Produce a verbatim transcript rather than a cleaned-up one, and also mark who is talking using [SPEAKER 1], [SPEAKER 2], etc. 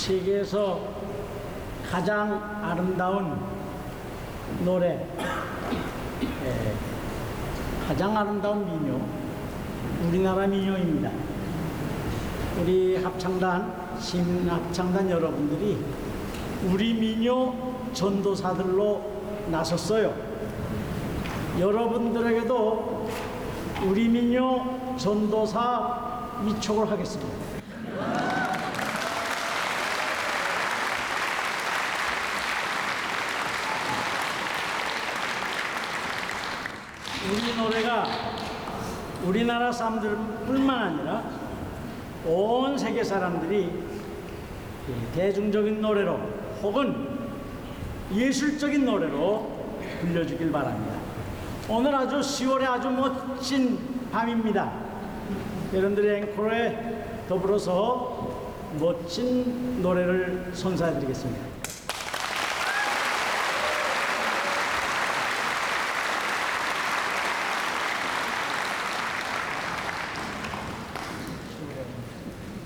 [SPEAKER 1] 세계에서 가장 아름다운 노래, 예, 가장 아름다운 민요, 우리나라 민요입니다. 우리 합창단, 시민 합창단 여러분들이 우리 민요 전도사들로 나섰어요. 여러분들에게도 우리 민요 전도사 위촉을 하겠습니다. 우리 노래가 우리나라 사람들뿐만 아니라 온 세계 사람들이 대중적인 노래로 혹은 예술적인 노래로 불려주길 바랍니다. 오늘 아주 시월에 아주 멋진 밤입니다. 여러분들의 앵콜에 더불어서 멋진 노래를 선사해 드리겠습니다.